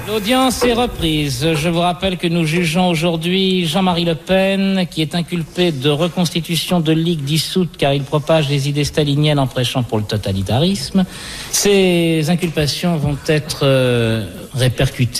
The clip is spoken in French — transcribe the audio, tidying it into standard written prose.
L'audience est reprise. Je vous rappelle que nous jugeons aujourd'hui Jean-Marie Le Pen, qui est inculpé de reconstitution de ligue dissoute car il propage les idées staliniennes en prêchant pour le totalitarisme. Ces inculpations vont être répercutées